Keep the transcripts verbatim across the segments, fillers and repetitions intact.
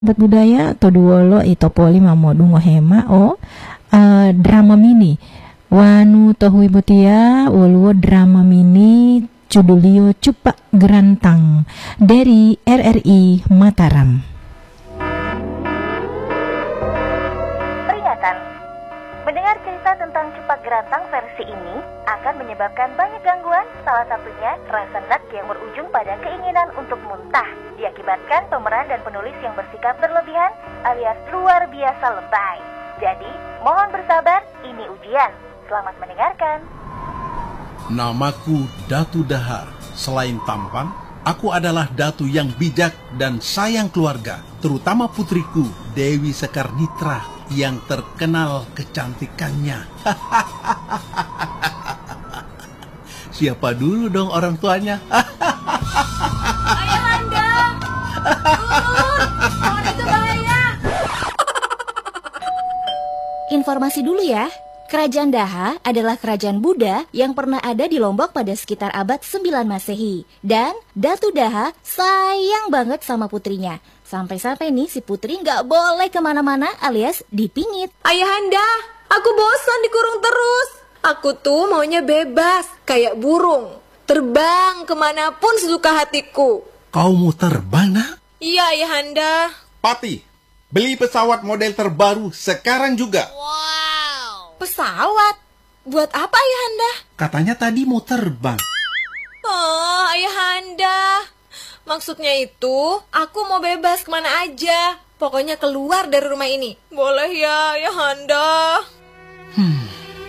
Sahabat budaya toduolo itopoli mamodu ngohema o uh, drama mini wanu tohui butia woluo drama mini judulio Cupak Gerantang dari R R I Mataram. Peringatan, mendengar cerita tentang Cupak Gerantang versi ini akan menyebabkan banyak gangguan, salah satunya rasa nak yang berujung pada keinginan untuk muntah, diakibatkan pemeran dan penulis yang bersikap berlebihan alias luar biasa lebay. Jadi, mohon bersabar, ini ujian. Selamat mendengarkan. Namaku Datu Daha. Selain tampan, aku adalah Datu yang bijak dan sayang keluarga, terutama putriku Dewi Sekar Nitra yang terkenal kecantikannya. Siapa dulu dong orang tuanya? Ayahanda, turun, pohon itu bahaya. Informasi dulu ya. Kerajaan Daha adalah kerajaan Buddha yang pernah ada di Lombok pada sekitar abad sembilan Masehi. Dan Datu Daha sayang banget sama putrinya. Sampai-sampai nih si putri nggak boleh kemana-mana alias dipingit. Ayahanda, aku bosan dikurung terus. Aku tuh maunya bebas, kayak burung. Terbang kemanapun sesuka hatiku. Kau mau terbang, nak? Iya, Ayahanda. Pati, beli pesawat model terbaru sekarang juga. Pesawat? Buat apa, Ayahanda? Katanya tadi mau terbang. Oh, Ayahanda. Maksudnya itu, aku mau bebas kemana aja. Pokoknya keluar dari rumah ini. Boleh ya, Ayahanda? Hmm.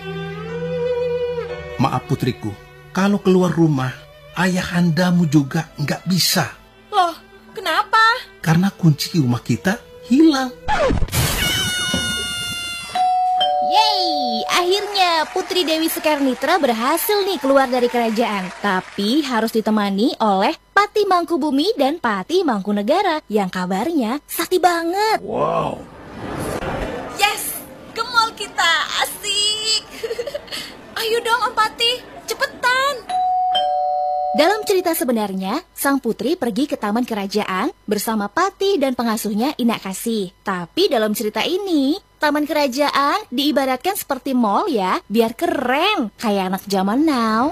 Maaf putriku, kalau keluar rumah, ayahandamu juga nggak bisa. Loh, kenapa? Karena kunci rumah kita hilang. Yeay, akhirnya Putri Dewi Sekar Nitra berhasil nih keluar dari kerajaan. Tapi harus ditemani oleh Pati Mangkubumi dan Pati Mangkunegara yang kabarnya sakti banget. Wow. Yes, ke mall kita, asik. Ayo dong Om Pati, cepetan. Dalam cerita sebenarnya, sang putri pergi ke taman kerajaan bersama Pati dan pengasuhnya Inak Kasih. Tapi dalam cerita ini, taman kerajaan diibaratkan seperti mall ya, biar keren, kayak anak zaman now.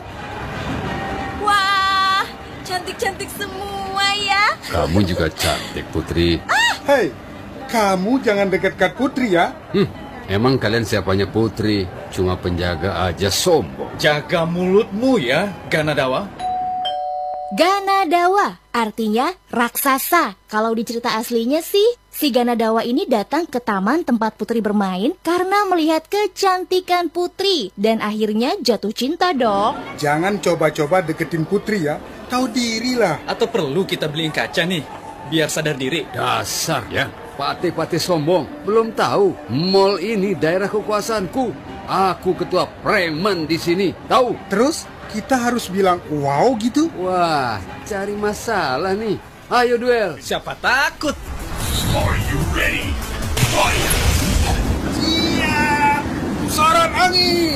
Wah, cantik-cantik semua ya. Kamu juga cantik, Putri. Ah! Hei, kamu jangan dekat-dekat Putri ya. Hmm, emang kalian siapanya Putri? Cuma penjaga aja sombong. Jaga mulutmu ya, Ganadawa. Ganadawa artinya raksasa. Kalau di cerita aslinya sih, si Ganadawa ini datang ke taman tempat Putri bermain karena melihat kecantikan Putri dan akhirnya jatuh cinta dong. Jangan coba-coba deketin Putri ya. Tahu diri lah. Atau perlu kita beliin kaca nih, biar sadar diri. Dasar ya, pati-pati sombong. Belum tahu, mall ini daerah kekuasaanku. Aku ketua preman di sini, tahu? Terus kita harus bilang wow gitu? Wah, cari masalah nih. Ayo duel. Siapa takut? Are you ready? Fire! Siap! Pusaran angin!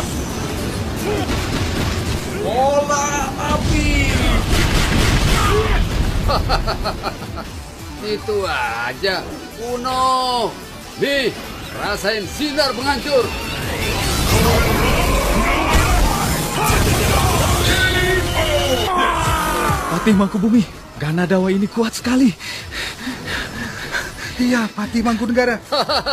Bola api! Itu aja, Uno. Nih, rasain sinar penghancur. Patih Mangkubumi, Ganadawa ini kuat sekali. Iya, Pati Mangkunegara.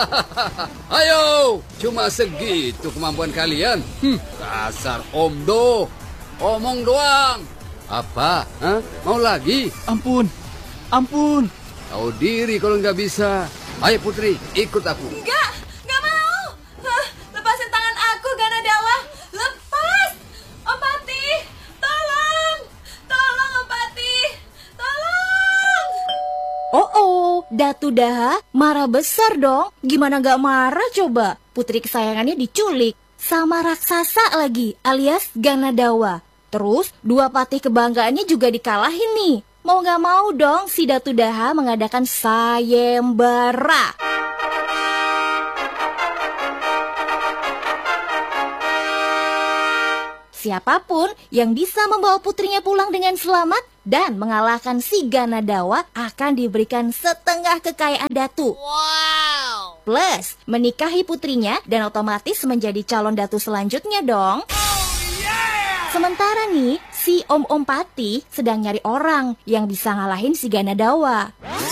Ayo, cuma segitu kemampuan kalian. Hmm, dasar omdo, omong doang. Apa? Hah? Mau lagi? Ampun, ampun. Tahu diri kalau nggak bisa. Ayo Putri, ikut aku. Enggak, enggak mau. Hah, lepasin tangan aku, Ganadawa. Lepas. Om Pati, tolong. Tolong Om Pati. Tolong. Oh oh, Datu Daha marah besar dong. Gimana gak marah coba? Putri kesayangannya diculik sama raksasa lagi alias Ganadawa. Terus dua patih kebanggaannya juga dikalahin nih. Mau gak mau dong si Datu Daha mengadakan sayembara. Si Siapapun yang bisa membawa putrinya pulang dengan selamat dan mengalahkan si Ganadawa akan diberikan setengah kekayaan Datu. Wow. Plus, menikahi putrinya dan otomatis menjadi calon Datu selanjutnya dong. Sementara nih, si Om-Om Pati sedang nyari orang yang bisa ngalahin si Ganadawa.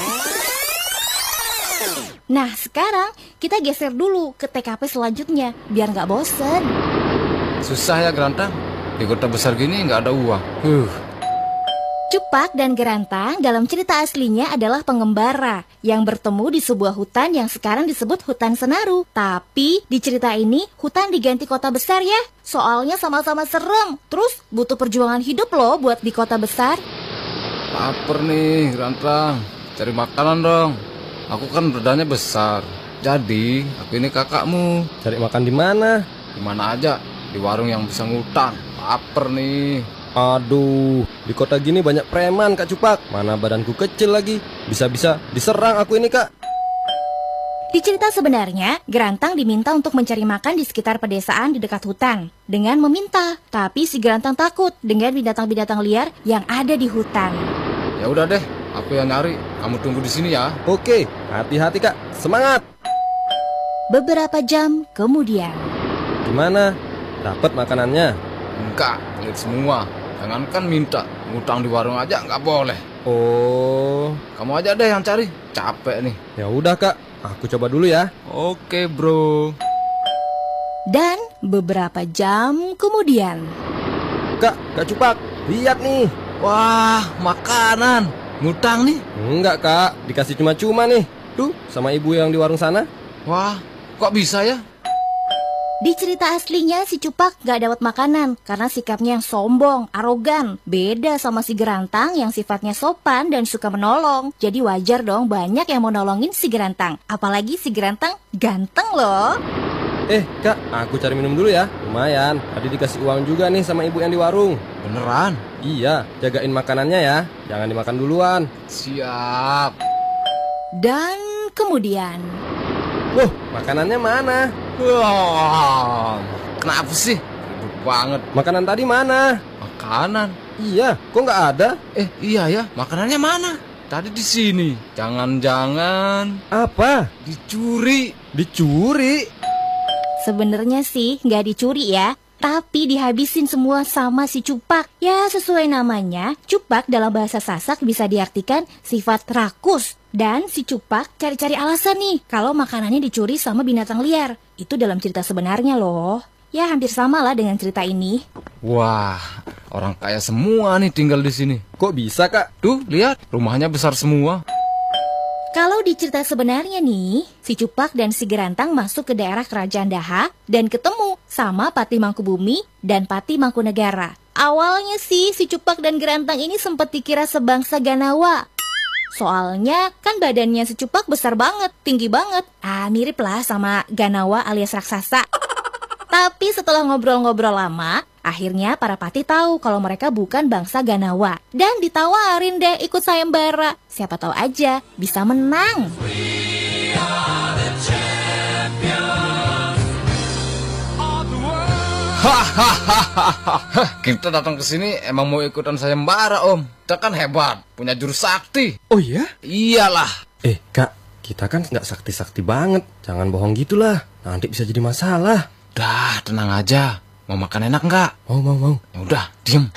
Nah, sekarang kita geser dulu ke T K P selanjutnya, biar nggak bosen. Susah ya Gerantang, di kota besar gini nggak ada uang. Huh. Cupak dan Gerantang dalam cerita aslinya adalah pengembara yang bertemu di sebuah hutan yang sekarang disebut hutan Senaru. Tapi di cerita ini hutan diganti kota besar ya. Soalnya sama-sama serem. Terus butuh perjuangan hidup loh buat di kota besar. Laper nih Gerantang, cari makanan dong. Aku kan badannya besar. Jadi aku ini kakakmu. Cari makan di mana? Di mana aja, di warung yang bisa ngutang. Laper nih. Aduh, di kota gini banyak preman Kak Cupak. Mana badanku kecil lagi. Bisa-bisa diserang aku ini Kak. Di cerita sebenarnya, Gerantang diminta untuk mencari makan di sekitar pedesaan di dekat hutan. Dengan meminta, tapi si Gerantang takut dengan binatang-binatang liar yang ada di hutan. Ya udah deh, aku yang nyari. Kamu tunggu di sini ya. Oke, hati-hati Kak. Semangat. Beberapa jam kemudian. Gimana? Dapat makanannya? Enggak, pelit semua. Jangankan minta, ngutang di warung aja nggak boleh. Oh, kamu aja deh yang cari. Capek nih. Ya udah Kak, aku coba dulu ya. Oke bro. Dan beberapa jam kemudian. Kak, Kak Cupak, lihat nih. Wah, makanan. Ngutang nih? Enggak Kak, dikasih cuma-cuma nih. Tuh, sama ibu yang di warung sana. Wah, kok bisa ya? Di cerita aslinya si Cupak gak dapat makanan karena sikapnya yang sombong, arogan. Beda sama si Gerantang yang sifatnya sopan dan suka menolong. Jadi wajar dong banyak yang mau nolongin si Gerantang. Apalagi si Gerantang ganteng loh. Eh Kak, aku cari minum dulu ya. Lumayan, tadi dikasih uang juga nih sama ibu yang di warung. Beneran? Iya, jagain makanannya ya. Jangan dimakan duluan. Siap. Dan kemudian, loh, makanannya mana? Wah, kenapa sih? Ribut banget. Makanan tadi mana? Makanan? Iya, kok nggak ada? Eh, iya ya, makanannya mana? Tadi di sini. Jangan-jangan apa? Dicuri. Dicuri? Sebenarnya sih nggak dicuri ya, tapi dihabisin semua sama si Cupak. Ya sesuai namanya, Cupak dalam bahasa Sasak bisa diartikan sifat rakus. Dan si Cupak cari-cari alasan nih kalau makanannya dicuri sama binatang liar. Itu dalam cerita sebenarnya loh. Ya hampir sama lah dengan cerita ini. Wah, orang kaya semua nih tinggal di sini. Kok bisa Kak? Tuh lihat, rumahnya besar semua. Kalau di cerita sebenarnya nih, si Cupak dan si Gerantang masuk ke daerah Kerajaan Daha dan ketemu sama Pati Mangkubumi dan Pati Mangkunegara. Awalnya sih si Cupak dan Gerantang ini sempat dikira sebangsa Ganawa. Soalnya kan badannya si Cupak besar banget, tinggi banget. Ah, mirip lah sama Ganawa alias raksasa. Tapi setelah ngobrol-ngobrol lama, akhirnya para pati tahu kalau mereka bukan bangsa Ganawa. Dan ditawarin deh ikut sayembara. Siapa tahu aja bisa menang. We are the champions of the world. Hahaha. Kita datang ke sini emang mau ikutan sayembara, Om. Kita kan hebat, punya jurus sakti. Oh iya? Iyalah. Eh Kak, kita kan nggak sakti-sakti banget. Jangan bohong gitulah, nanti bisa jadi masalah. Dah, tenang aja. Mau makan enak nggak? Mau, mau, mau. Ya udah, diem.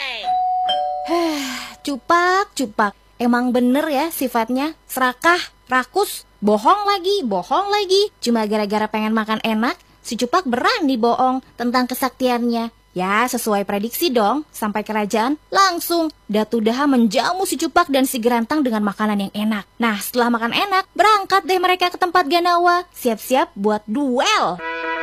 Cupak, Cupak. Emang bener ya sifatnya, serakah, rakus, bohong lagi, bohong lagi. Cuma gara-gara pengen makan enak, si Cupak berani bohong tentang kesaktiannya. Ya, sesuai prediksi dong, sampai kerajaan, langsung Datu Daha menjamu si Cupak dan si Gerantang dengan makanan yang enak. Nah, setelah makan enak, berangkat deh mereka ke tempat Ganawa, siap-siap buat duel.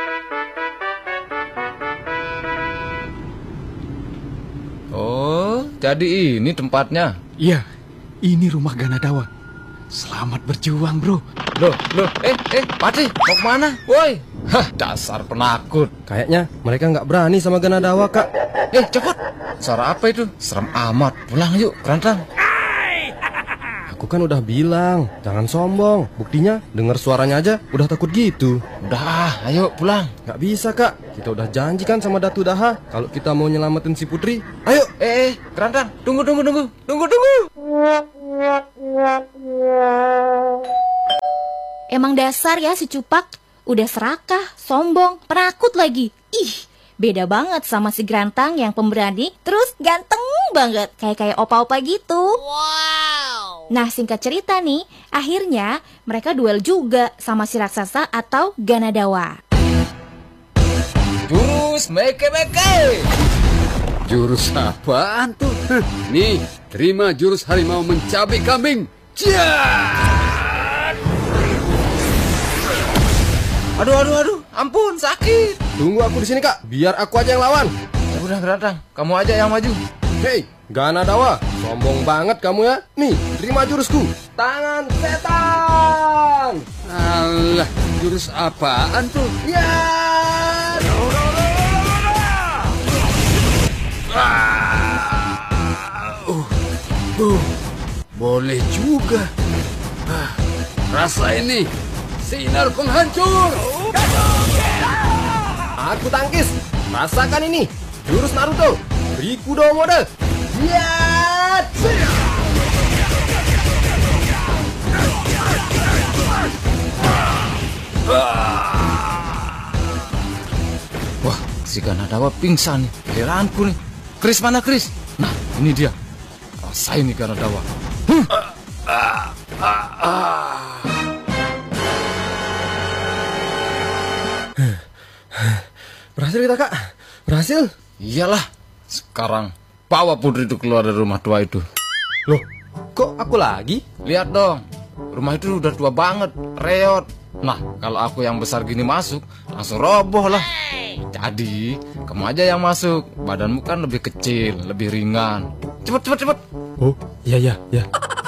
Oh, jadi ini tempatnya? Iya, ini rumah Ganadawa. Selamat berjuang, bro. Loh, loh, eh, eh, Pati, mau kemana? Woi, hah, dasar penakut. Kayaknya mereka nggak berani sama Ganadawa, Kak. Eh, cepet. Suara apa itu? Serem amat. Pulang yuk, Gerantang. Aku kan udah bilang, jangan sombong. Buktinya, dengar suaranya aja udah takut gitu. Udah, ayo pulang. Gak bisa, Kak. Kita udah janji kan sama Datu Daha kalau kita mau nyelamatin si Putri. Ayo. Eh, eh, Kerantang, tunggu, tunggu, tunggu. Tunggu, tunggu. Emang dasar ya si Cupak. Udah serakah, sombong, penakut lagi. Ih, beda banget sama si Grantang yang pemberani, terus ganteng banget. Kayak-kayak opa-opa gitu. Wow. Nah, singkat cerita nih, akhirnya mereka duel juga sama si raksasa atau Ganadawa. Jurus meke-meke. Jurus apaan tuh? Nih, terima jurus harimau mencabik kambing. Ciat! Aduh, aduh, aduh, ampun, sakit. Tunggu aku di sini, Kak. Biar aku aja yang lawan. Ya udah, Grantang, kamu aja yang maju. Hei, Ganadawa, sombong banget kamu ya. Nih, terima jurusku. Tangan setan. Alah, jurus apaan tuh? Ya. Uh, uh, boleh juga. Ah, rasa ini sinar penghancur. Aku tangkis. Rasakan ini. Jurus Naruto. Rikudo mode. Lihat. Wah, si Ganadawa pingsan nih. Giliranku nih. Chris mana Chris? Nah, ini dia. Rasain nih Ganadawa. Huh. Ah, ah, ah. Berhasil kita, Kak. Berhasil. Iyalah. Sekarang bawa Putri itu keluar dari rumah tua itu. Loh, kok aku lagi? Lihat dong. Rumah itu udah tua banget, reot. Nah, kalau aku yang besar gini masuk, langsung roboh lah. Jadi, kamu aja yang masuk. Badanmu kan lebih kecil, lebih ringan. Cepet, cepet, cepet. Oh, iya, iya, iya.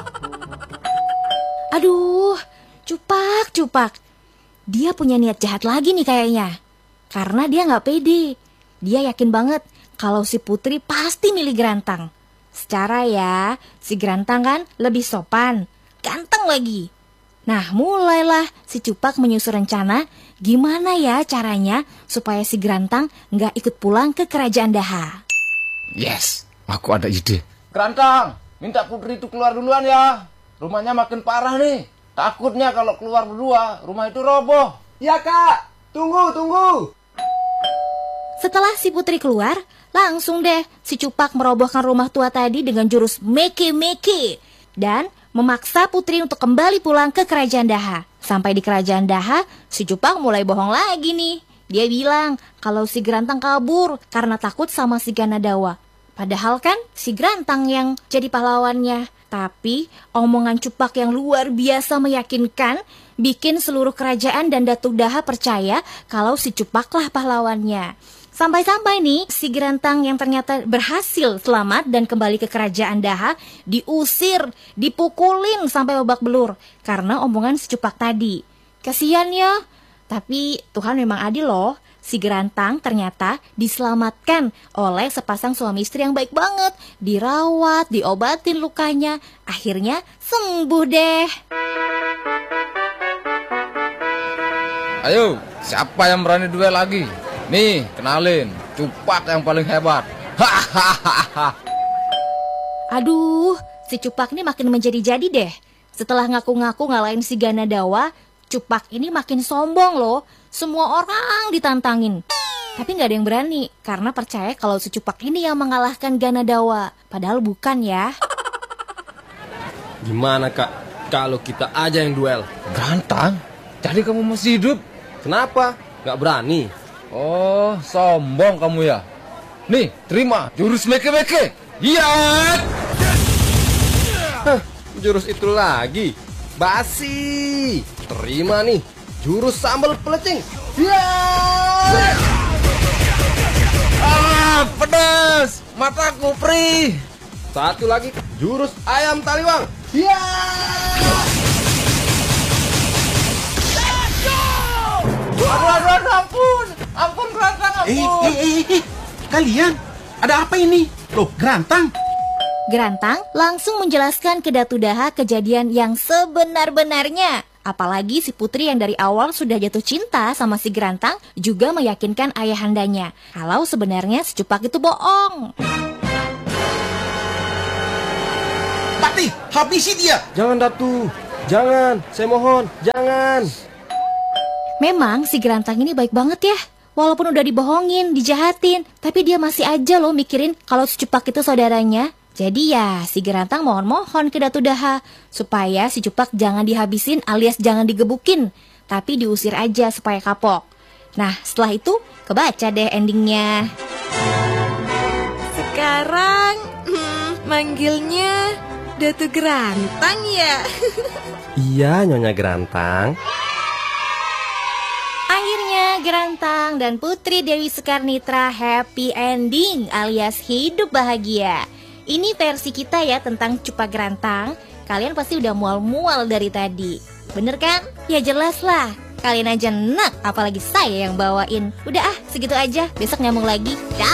Aduh, Cupak, Cupak. Dia punya niat jahat lagi nih kayaknya. Karena dia gak pede. Dia yakin banget kalau si Putri pasti milih Grantang. Secara ya, si Grantang kan lebih sopan, ganteng lagi. Nah, mulailah si Cupak menyusun rencana gimana ya caranya supaya si Grantang gak ikut pulang ke kerajaan Daha. Yes, aku ada ide. Grantang, minta Putri itu keluar duluan ya. Rumahnya makin parah nih. Takutnya kalau keluar berdua, rumah itu roboh. Ya, Kak. Tunggu, tunggu. Setelah si Putri keluar, langsung deh si Cupak merobohkan rumah tua tadi dengan jurus meke-meke dan memaksa Putri untuk kembali pulang ke kerajaan Daha. Sampai di kerajaan Daha, si Cupak mulai bohong lagi nih. Dia bilang kalau si Grantang kabur karena takut sama si Ganadawa. Padahal kan si Grantang yang jadi pahlawannya. Tapi omongan Cupak yang luar biasa meyakinkan bikin seluruh kerajaan dan Datu Daha percaya kalau si Cupaklah pahlawannya. Sampai-sampai nih si Grantang yang ternyata berhasil selamat dan kembali ke kerajaan Daha diusir, dipukulin sampai babak belur karena omongan si Cupak tadi. Kasian ya, tapi Tuhan memang adil loh. Si Grantang ternyata diselamatkan oleh sepasang suami istri yang baik banget. Dirawat, diobatin lukanya, akhirnya sembuh deh. Ayo, siapa yang berani duel lagi? Nih, kenalin, Cupak yang paling hebat. Hahaha. Aduh, si Cupak ini makin menjadi-jadi deh. Setelah ngaku-ngaku ngalahin si Ganadawa, Cupak ini makin sombong loh. Semua orang ditantangin. Tapi gak ada yang berani, karena percaya kalau si Cupak ini yang mengalahkan Ganadawa. Padahal bukan ya. Gimana, Kak, kalau kita aja yang duel? Grantang? Jadi kamu masih hidup? Kenapa? Gak berani? Oh, sombong kamu ya. Nih, terima jurus meke-meke. Iya. Hah, jurus itu lagi. Basi. Terima nih, jurus sambal pelecing. Iya. Ah, pedas. Mataku perih. Satu lagi, jurus ayam taliwang. Iya. Aduh, aduh, aduh, ampun. Ampun, Grantang, ampun. Eh, eh, eh, eh, kalian, ada apa ini? Loh, Grantang. Gerantang langsung menjelaskan ke Datu Daha kejadian yang sebenar-benarnya. Apalagi si Putri yang dari awal sudah jatuh cinta sama si Gerantang juga meyakinkan ayahandanya kalau sebenarnya si Cupak itu bohong. Patih, habisi dia. Jangan Datu, jangan, saya mohon, jangan. Memang si Gerantang ini baik banget ya. Walaupun udah dibohongin, dijahatin, tapi dia masih aja loh mikirin kalau si Cupak itu saudaranya. Jadi ya si Gerantang mohon-mohon ke Datu Daha supaya si Cupak jangan dihabisin alias jangan digebukin, tapi diusir aja supaya kapok. Nah setelah itu kebaca deh endingnya. Sekarang hmm, manggilnya Datu Gerantang ya. Iya Nyonya Gerantang. Akhirnya Gerantang dan Putri Dewi Sekar Nitra happy ending alias hidup bahagia. Ini versi kita ya tentang Cupak Gerantang. Kalian pasti udah mual-mual dari tadi. Bener kan? Ya jelas lah. Kalian aja enak, apalagi saya yang bawain. Udah ah, segitu aja. Besok nyambung lagi. Dah.